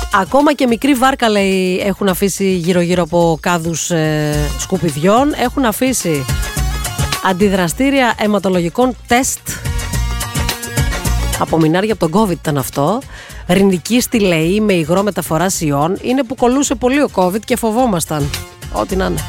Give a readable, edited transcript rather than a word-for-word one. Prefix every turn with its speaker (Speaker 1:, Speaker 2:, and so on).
Speaker 1: Ακόμα και μικρή βάρκα, λέει, έχουν αφήσει γύρω-γύρω από κάδους σκουπιδιών. Έχουν αφήσει αντιδραστήρια αιματολογικών τεστ. Απομεινάρια από τον COVID ήταν αυτό. Ρινική στηλεή με υγρό μεταφοράς ιών. Είναι που κολούσε πολύ ο COVID και φοβόμασταν. Ό,τι να είναι.